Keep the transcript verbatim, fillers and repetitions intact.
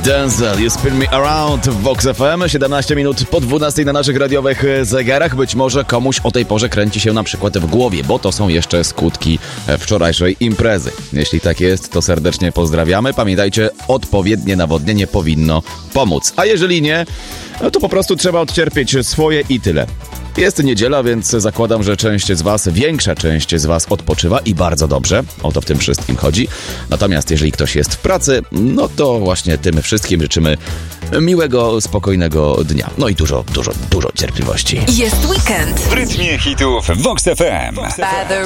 Denzel, You Spin Me Around w Vox F M. siedemnaście minut po dwunastej na naszych radiowych zegarach. Być może komuś o tej porze kręci się na przykład w głowie, bo to są jeszcze skutki wczorajszej imprezy. Jeśli tak jest, to serdecznie pozdrawiamy. Pamiętajcie, odpowiednie nawodnienie powinno pomóc. A jeżeli nie, no to po prostu trzeba odcierpieć swoje i tyle. Jest niedziela, więc zakładam, że część z was, większa część z was odpoczywa i bardzo dobrze. O to w tym wszystkim chodzi. Natomiast jeżeli ktoś jest w pracy, no to właśnie tym wszystkim życzymy miłego, spokojnego dnia. No i dużo, dużo, dużo cierpliwości. Jest weekend. W rytmie hitów Vox F M.